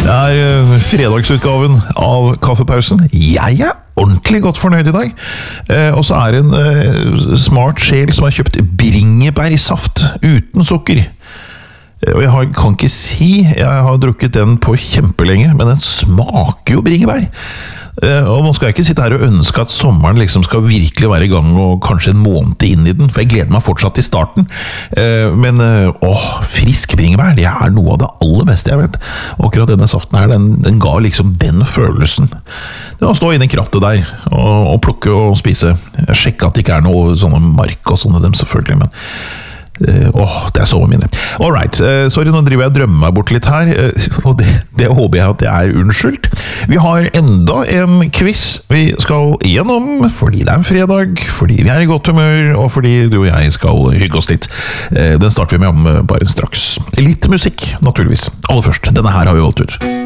Fredagsutgaven av Kaffepausen. Jeg ordentlig godt fornøyd i dag. Og så det en smart sjel som har kjøpt bringebærsaft uten sukker. Og jeg kan ikke si jeg har drukket den på kjempelenge, men den smaker jo bringebær. Og nå skal jeg ikke sitte her og ønske at sommeren liksom skal virkelig være i gang og kanskje en måned inn i den, for jeg gleder meg fortsatt til starten. Men frisk bringebær, det noe av det aller beste jeg vet. Og akkurat denne saften her, den ga liksom den følelsen. Det å stå inne i krattet der og plukke og spise. Jeg sjekket at det ikke noe sånne mark og sånne dem selvfølgelig, men det sommerminne. Alright, sorry, nå driver jeg og drømmer meg bort litt her, og det håper jeg at jeg unnskyldt. Vi har enda en quiz vi skal gjennom, fordi det en fredag, fordi vi i godt humør, og fordi du og jeg skal hygge oss litt. Den starter vi med om bare straks. Litt musikk, naturligvis. Aller først, denne her har vi valgt ut.